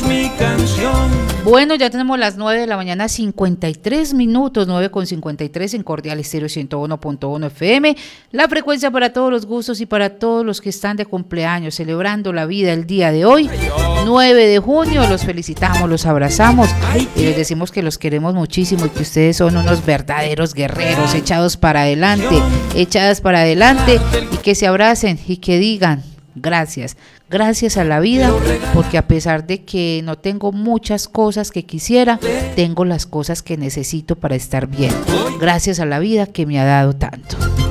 mi canción. Bueno, ya tenemos las 9 de la mañana, 53 minutos, 9:53 en Cordial Estéreo 101.1 FM. La frecuencia para todos los gustos y para todos los que están de cumpleaños, celebrando la vida el día de hoy, 9 de junio. Los felicitamos, los abrazamos y les decimos que los queremos muchísimo y que ustedes son unos verdaderos guerreros, echadas para adelante y que se abracen y que digan gracias a la vida, porque a pesar de que no tengo muchas cosas que quisiera, tengo las cosas que necesito para estar bien. Gracias a la vida que me ha dado tanto.